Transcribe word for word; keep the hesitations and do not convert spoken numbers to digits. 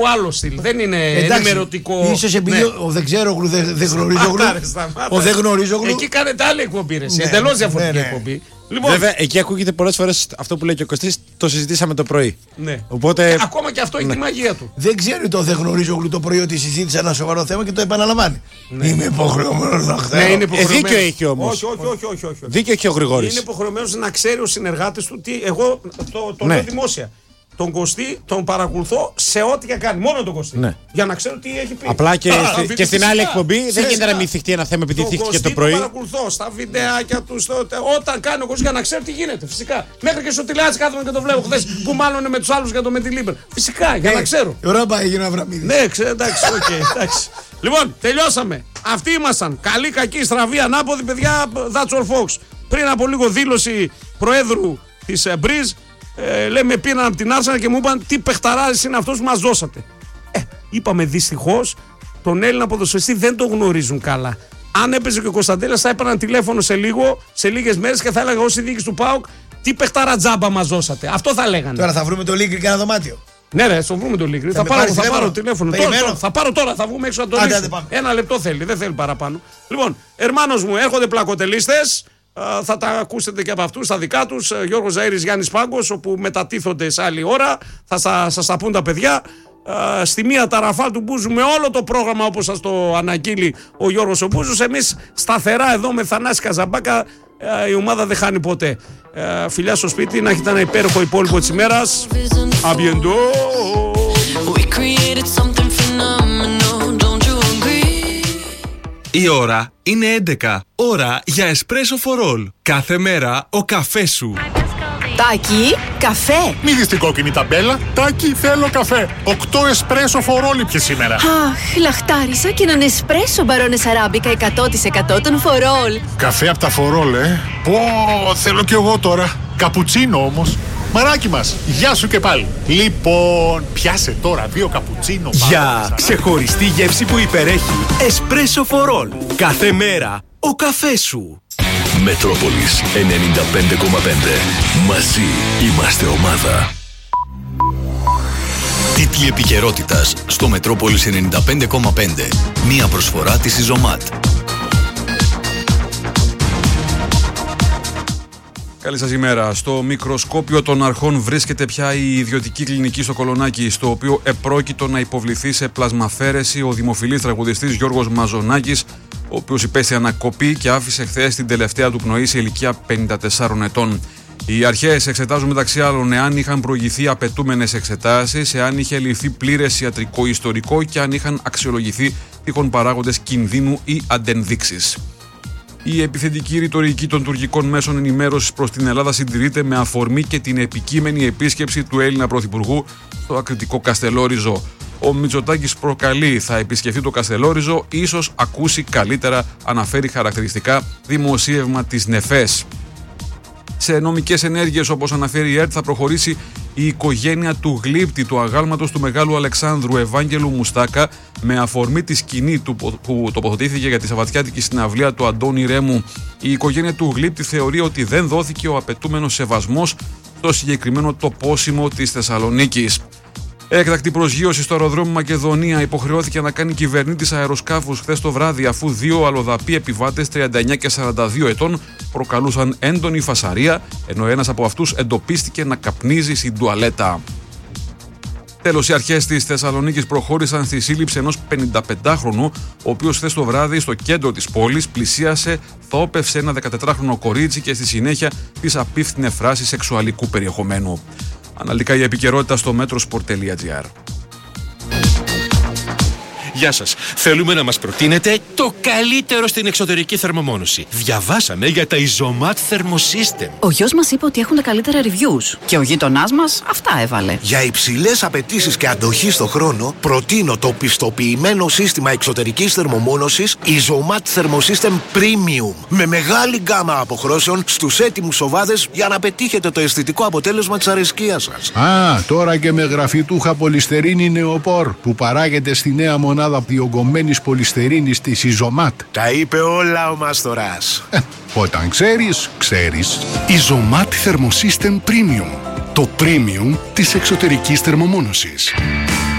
ο άλλο στυλ. Δεν είναι ενημερωτικό. Ίσως επειδή ναι. ο δεν ξέρω γλου, δεν δε γνωρίζω γλου. Ο δεν γνωρίζω γλου. Εκεί κάνετε άλλη εκπομπή. Ναι, εντελώς διαφορετική ναι, ναι. εκπομπή. Λοιπόν, βέβαια, εκεί ακούγεται πολλές φορές αυτό που λέει και ο Κωστής, το συζητήσαμε το πρωί. Ναι. Οπότε... Ακόμα και αυτό έχει ναι. τη μαγεία του. Δεν ξέρει το δεν γνωρίζω γλου το πρωί ότι συζήτησε ένα σοβαρό θέμα και το επαναλαμβάνει. Ναι. Είμαι υποχρεωμένος να ξέρω. Ναι, είναι υποχρεωμένος. Ε, δίκιο έχει όμως. Όχι, όχι, όχι, όχι, όχι. Δίκιο έχει ο Γρηγόρης. Είναι υποχρεωμένος να ξέρει ο συνεργάτης του τι. Εγώ το, το ναι. λέω δημόσια. Τον Κωστή τον παρακολουθώ σε ό,τι και κάνει. Μόνο τον Κωστή. Ναι. Για να ξέρω τι έχει πει. Απλά και, Α, στη, και στην άλλη εκπομπή δεν γίνεται να μην θυχτεί ένα θέμα επειδή θύχτηκε το πρωί. Τον παρακολουθώ στα βιντεάκια του. Στο, όταν κάνει ο Κωστής για να ξέρω τι γίνεται. Φυσικά. Μέχρι και στο τηλεάτζι κάθομαι και το βλέπω χθες που μάλλον με τους άλλους για το με τη Λίμπερ. Φυσικά για hey, να ξέρω. Ωραία πάει για να βραμμίδι. Ναι, ξέρω, εντάξει, okay, εντάξει. Λοιπόν, τελειώσαμε. Αυτοί ήμασταν. Καλή, κακή, στραβή, ανάποδη, παιδιά. That's all folks. Πριν από λίγο δήλωση προέδρου της Breeze. Ε, λέμε πήραν από την Arsenal και μου είπαν τι παιχταράδης είναι αυτός που μας δώσατε. Ε, είπαμε δυστυχώς τον Έλληνα ποδοσφαιριστή δεν το γνωρίζουν καλά. Αν έπαιζε και ο Κωνσταντέλιας θα έπαιρναν τηλέφωνο σε λίγο, σε λίγες μέρες και θα έλεγα όσοι διοίκηση του ΠΑΟΚ τι παιχτάρα τζάμπα μας δώσατε. Αυτό θα λέγανε. Τώρα θα βρούμε το Λίγκρι και ένα δωμάτιο. Ναι, ρε, θα βρούμε το Λίγκρι. Θα, θα, πάρω, θα πάρω τηλέφωνο. Τώρα, τώρα, θα πάρω τώρα, θα βγούμε έξω από το Λίγκρι. Ένα λεπτό θέλει, δεν θέλει παραπάνω. Λοιπόν, ερμάνος μου, έρχονται πλακοτελίστες. Uh, θα τα ακούσετε και από αυτούς, τα δικά τους. uh, Γιώργος Ζαΐρης, Γιάννης Πάγκος, όπου μετατίθονται σε άλλη ώρα. Θα σα, σας τα πούν τα παιδιά. Uh, στη μία τα Ραφάλ του Μπούζου με όλο το πρόγραμμα όπως σας το αναγγείλει ο Γιώργος ο Μπούζος. Εμείς σταθερά εδώ με Θανάση Καζαμπάκα. Uh, η ομάδα δεν χάνει ποτέ. uh, Φιλιά στο σπίτι, να έχετε ένα υπέροχο υπόλοιπο της ημέρας. A bientôt. Η ώρα είναι έντεκα. Ώρα για Espresso for All. Κάθε μέρα ο καφές σου. Τάκη, καφέ. Μη δεις την κόκκινη ταμπέλα. Τάκη, θέλω καφέ. Οκτώ Espresso for All ήπιες σήμερα. Αχ, λαχτάρισα και έναν Espresso Barones Arabica εκατό τοις εκατό των for All. Καφέ από τα for All, ε. Πω, θέλω κι εγώ τώρα. Καπουτσίνο όμως. Μαράκι μας, γεια σου και πάλι. Λοιπόν, πιάσε τώρα δύο καπουτσίνο. Για ξεχωριστή γεύση που υπερέχει. Espresso for All. Κάθε μέρα ο καφές σου. Μετρόπολης ενενήντα πέντε κόμμα πέντε. Μαζί είμαστε ομάδα. Τίτλοι επικαιρότητας στο Μετρόπολης ενενήντα πέντε κόμμα πέντε. Μία προσφορά της Ιζωμάτ. Καλή σας ημέρα. Στο μικροσκόπιο των αρχών βρίσκεται πια η ιδιωτική κλινική στο Κολονάκι, στο οποίο επρόκειτο να υποβληθεί σε πλασμαφέρεση ο δημοφιλής τραγουδιστής Γιώργος Μαζονάκης, ο οποίος υπέστη ανακοπή και άφησε χθες την τελευταία του πνοή σε ηλικία πενήντα τεσσάρων ετών. Οι αρχές εξετάζουν μεταξύ άλλων εάν είχαν προηγηθεί απαιτούμενες εξετάσεις, εάν είχε ληφθεί πλήρες ιατρικό ιστορικό και αν είχαν αξιολογηθεί τυχόν παράγοντες κινδύνου ή αντενδείξεις. Η επιθετική ρητορική των τουρκικών μέσων ενημέρωσης προς την Ελλάδα συντηρείται με αφορμή και την επικείμενη επίσκεψη του Έλληνα Πρωθυπουργού στο ακριτικό Καστελόριζο. Ο Μητσοτάκης προκαλεί, θα επισκεφθεί το Καστελόριζο, ίσως ακούσει καλύτερα, αναφέρει χαρακτηριστικά δημοσίευμα της ΝΕΦΕΣ. Σε νομικές ενέργειες, όπως αναφέρει η ΕΡΤ, θα προχωρήσει η οικογένεια του γλύπτη του αγάλματος του Μεγάλου Αλεξάνδρου Ευάγγελου Μουστάκα με αφορμή τη σκηνή του που τοποθετήθηκε για τη σαββατιάτικη συναυλία του Αντώνη Ρέμου. Η οικογένεια του γλύπτη θεωρεί ότι δεν δόθηκε ο απαιτούμενος σεβασμός στο συγκεκριμένο τοπόσιμο της Θεσσαλονίκης. Έκτακτη προσγείωση στο αεροδρόμιο Μακεδονία υποχρεώθηκε να κάνει κυβερνήτης αεροσκάφους χθες το βράδυ, αφού δύο αλλοδαποί επιβάτες τριάντα εννιά και σαράντα δύο ετών προκαλούσαν έντονη φασαρία, ενώ ένας από αυτούς εντοπίστηκε να καπνίζει στην τουαλέτα. Τέλος, οι αρχές της Θεσσαλονίκης προχώρησαν στη σύλληψη ενός πενηνταπεντάχρονου, ο οποίος χθες το βράδυ στο κέντρο της πόλης πλησίασε, θώπευσε ένα δεκατετράχρονο κορίτσι και στη συνέχεια της απίφθινε φράση σεξουαλικού περιεχομένου. Αναλυτικά η επικαιρότητα στο metrosport τελεία gr. Γεια σας. Θέλουμε να μας προτείνετε το καλύτερο στην εξωτερική θερμομόνωση. Διαβάσαμε για τα Ιζωμάτ Thermosystem. Ο γιος μας είπε ότι έχουν τα καλύτερα reviews και ο γείτονάς μας αυτά έβαλε. Για υψηλές απαιτήσεις και αντοχή στο χρόνο, προτείνω το πιστοποιημένο σύστημα εξωτερικής θερμομόνωσης Ιζωμάτ Thermosystem Premium. Με μεγάλη γκάμα αποχρώσεων στους έτοιμους οβάδες για να πετύχετε το αισθητικό αποτέλεσμα της αρεσκίας σας. Α, τώρα και με γραφιτούχα πολυστερίνη νεοπόρ που παράγεται στη νέα μονάδα διογκωμένης πολυστερίνης της Ιζωμάτ. Τα είπε όλα ο Μάστορας. Ε, όταν ξέρεις, ξέρεις. Ιζωμάτ Thermosystem Premium. Το premium της εξωτερικής θερμομόνωσης.